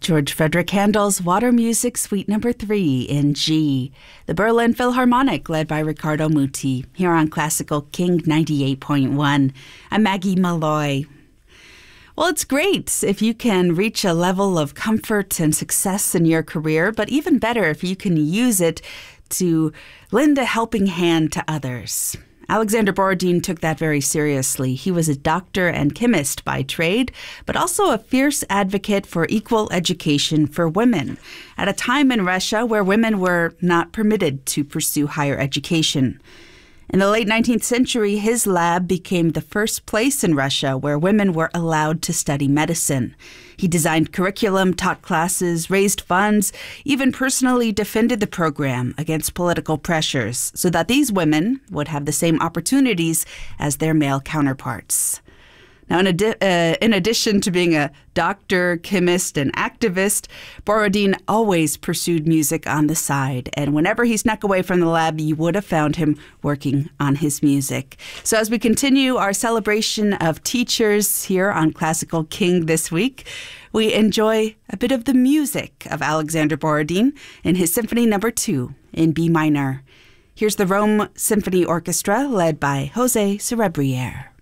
George Frederick Handel's Water Music Suite No. 3 in G. The Berlin Philharmonic, led by Riccardo Muti, here on Classical King 98.1. I'm Maggie Malloy. Well, it's great if you can reach a level of comfort and success in your career, but even better if you can use it to lend a helping hand to others. Alexander Borodin took that very seriously. He was a doctor and chemist by trade, but also a fierce advocate for equal education for women at a time in Russia where women were not permitted to pursue higher education. In the late 19th century, his lab became the first place in Russia where women were allowed to study medicine. He designed curriculum, taught classes, raised funds, even personally defended the program against political pressures so that these women would have the same opportunities as their male counterparts. Now, in addition to being a doctor, chemist, and activist, Borodin always pursued music on the side. And whenever he snuck away from the lab, you would have found him working on his music. So as we continue our celebration of teachers here on Classical King this week, we enjoy a bit of the music of Alexander Borodin in his Symphony No. 2 in B minor. Here's the Rome Symphony Orchestra, led by José Cerebriere.